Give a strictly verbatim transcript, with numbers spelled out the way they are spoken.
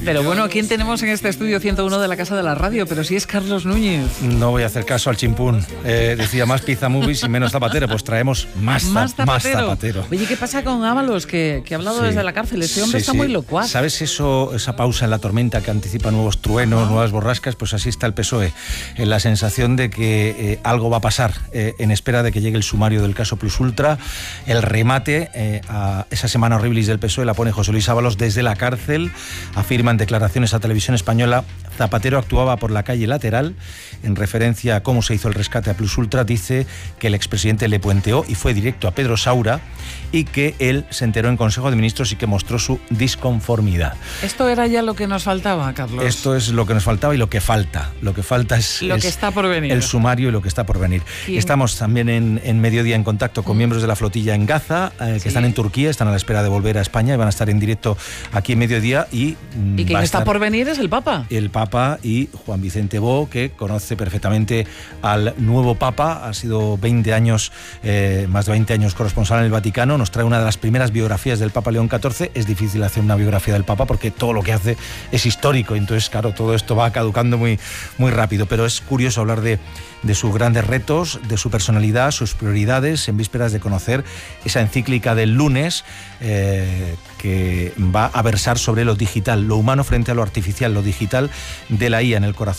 Pero bueno, ¿a quién tenemos en este estudio ciento uno de la Casa de la Radio? Pero si es Carlos Núñez. No voy a hacer caso al chimpún. Eh, decía más pizza movies y menos zapatero. Pues traemos más, Más za- más zapatero. zapatero. Oye, ¿qué pasa con Ábalos, que, que ha hablado Sí. desde la cárcel? Ese hombre Sí, está sí. muy locuaz. ¿Sabes eso, esa pausa en la tormenta que anticipa nuevos truenos, Ah. nuevas borrascas? Pues así está el P S O E, en la sensación de que eh, algo va a pasar, eh, en espera de que llegue el sumario del caso Plus Ultra. El remate eh, a esa semana horribilis del P S O E la pone José Luis Ábalos desde la cárcel. Afirma en declaraciones a Televisión Española: Zapatero actuaba por la calle lateral. En referencia a cómo se hizo el rescate a Plus Ultra, dice que el expresidente le puenteó y fue directo a Pedro Saura, y que él se enteró en Consejo de Ministros y que mostró su disconformidad. Esto era ya lo que nos faltaba, Carlos. Esto es lo que nos faltaba y lo que falta. Lo que falta es, Lo es que está por venir. el sumario y lo que está por venir. ¿Quién? Estamos también en, en Mediodía en contacto con Mm. miembros de la flotilla en Gaza, eh, que Sí. están en Turquía, están a la espera de volver a España y van a estar en directo aquí en Mediodía. Y, mm, ¿Y va quién a está estar por venir es el Papa? el Papa y Juan Vicente Bó, que conoce perfectamente al nuevo Papa. Ha sido veinte años, eh, más de veinte años corresponsal en el Vaticano. Nos trae una de las primeras biografías del Papa León catorce. Es difícil hacer una biografía del Papa porque todo lo que hace es histórico. Entonces, claro, todo esto va caducando muy, muy rápido. Pero es curioso hablar de, de sus grandes retos, de su personalidad, sus prioridades, en vísperas de conocer esa encíclica del lunes, eh, que va a versar sobre lo digital, lo humano frente a lo artificial, lo digital de la I A en el corazón